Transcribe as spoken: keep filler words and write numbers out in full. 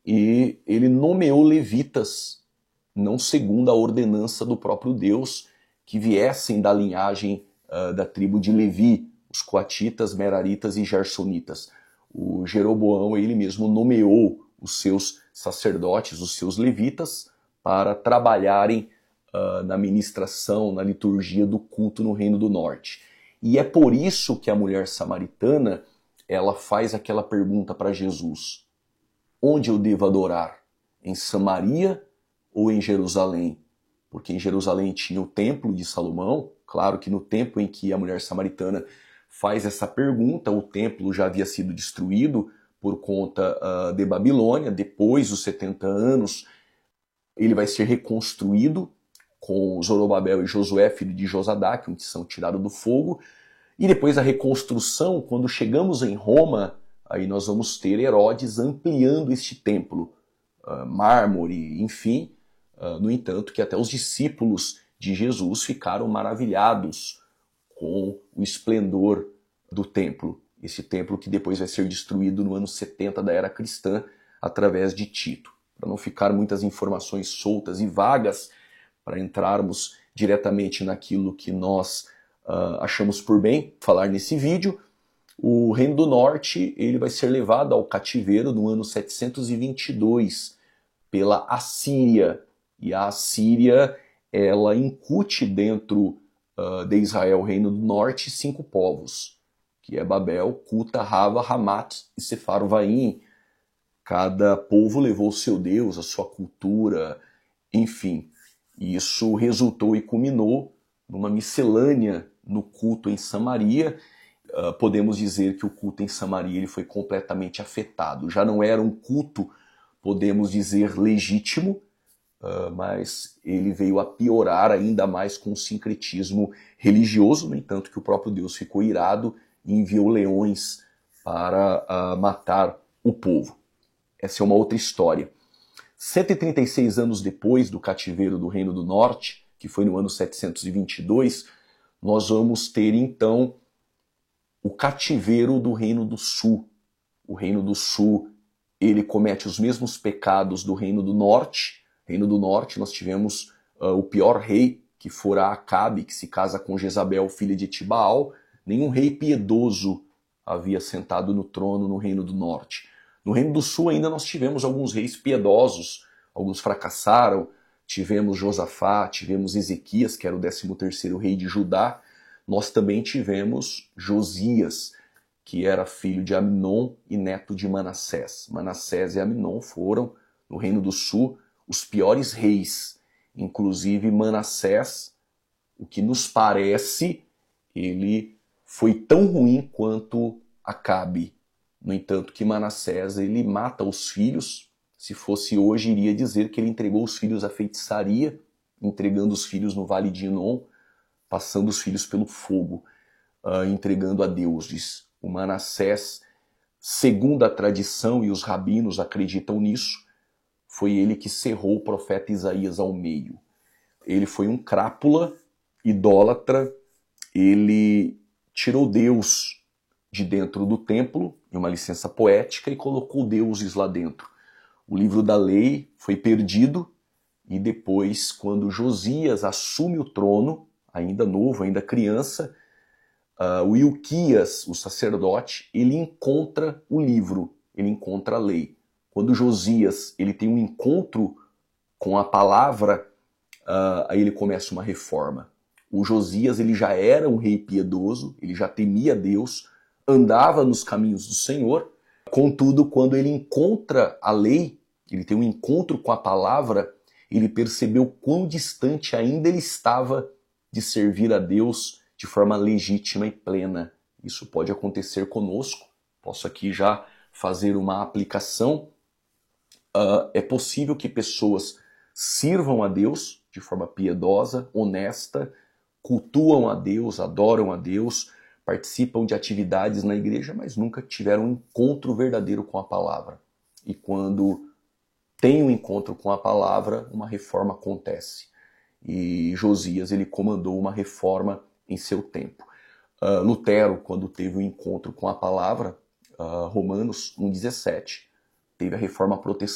e ele nomeou levitas, não segundo a ordenança do próprio Deus, que viessem da linhagem uh, da tribo de Levi, os coatitas, meraritas e gersonitas. O Jeroboão, ele mesmo nomeou os seus sacerdotes, os seus levitas, para trabalharem uh, na ministração, na liturgia do culto no Reino do Norte. E é por isso que a mulher samaritana, ela faz aquela pergunta para Jesus: onde eu devo adorar? Em Samaria ou em Jerusalém? Porque em Jerusalém tinha o templo de Salomão. Claro que no tempo em que a mulher samaritana faz essa pergunta, o templo já havia sido destruído por conta uh, de Babilônia. Depois dos setenta anos, ele vai ser reconstruído com Zorobabel e Josué, filho de Josadaque, onde são tirados do fogo. E depois da reconstrução, quando chegamos em Roma, aí nós vamos ter Herodes ampliando este templo, uh, mármore, enfim. Uh, no entanto, que até os discípulos de Jesus ficaram maravilhados com o esplendor do templo. Esse templo que depois vai ser destruído no ano setenta da era cristã, através de Tito. Para não ficar muitas informações soltas e vagas, para entrarmos diretamente naquilo que nós uh, achamos por bem falar nesse vídeo, o Reino do Norte ele vai ser levado ao cativeiro no ano setecentos e vinte e dois pela Assíria. E a Assíria, ela incute dentro uh, de Israel, o Reino do Norte, cinco povos, que é Babel, Cuta, Rava, Hamat e Sefarvaim. Cada povo levou o seu Deus, a sua cultura, enfim. Isso resultou e culminou numa miscelânea no culto em Samaria. Uh, podemos dizer que o culto em Samaria ele foi completamente afetado. Já não era um culto, podemos dizer, legítimo, Uh, mas ele veio a piorar ainda mais com o sincretismo religioso. No entanto, que o próprio Deus ficou irado e enviou leões para uh, matar o povo. Essa é uma outra história. cento e trinta e seis anos depois do cativeiro do Reino do Norte, que foi no ano setecentos e vinte e dois, nós vamos ter então o cativeiro do Reino do Sul. O Reino do Sul, ele comete os mesmos pecados do Reino do Norte. Reino do Norte, nós tivemos uh, o pior rei, que fora Acabe, que se casa com Jezabel, filha de Etibaal. Nenhum rei piedoso havia sentado no trono no Reino do Norte. No Reino do Sul ainda nós tivemos alguns reis piedosos, alguns fracassaram. Tivemos Josafá, tivemos Ezequias, que era o décimo terceiro rei de Judá. Nós também tivemos Josias, que era filho de Aminon e neto de Manassés. Manassés e Aminon foram, no Reino do Sul, os piores reis, inclusive Manassés, o que nos parece, ele foi tão ruim quanto Acabe. No entanto, que Manassés, ele mata os filhos. Se fosse hoje, iria dizer que ele entregou os filhos à feitiçaria, entregando os filhos no Vale de Inom, passando os filhos pelo fogo, uh, entregando a deuses. O Manassés, segundo a tradição, e os rabinos acreditam nisso, foi ele que cerrou o profeta Isaías ao meio. Ele foi um crápula, idólatra, ele tirou Deus de dentro do templo, em uma licença poética, e colocou deuses lá dentro. O livro da lei foi perdido, e depois, quando Josias assume o trono, ainda novo, ainda criança, uh, o Ilquias, o sacerdote, ele encontra o livro, ele encontra a lei. Quando Josias ele tem um encontro com a palavra, uh, aí ele começa uma reforma. O Josias ele já era um rei piedoso, ele já temia Deus, andava nos caminhos do Senhor. Contudo, quando ele encontra a lei, ele tem um encontro com a palavra, ele percebeu quão distante ainda ele estava de servir a Deus de forma legítima e plena. Isso pode acontecer conosco. Posso aqui já fazer uma aplicação. Uh, é possível que pessoas sirvam a Deus de forma piedosa, honesta, cultuam a Deus, adoram a Deus, participam de atividades na igreja, mas nunca tiveram um encontro verdadeiro com a palavra. E quando tem um encontro com a palavra, uma reforma acontece. E Josias ele comandou uma reforma em seu tempo. Uh, Lutero, quando teve um encontro com a palavra, uh, Romanos um, dezessete, teve a reforma protestante.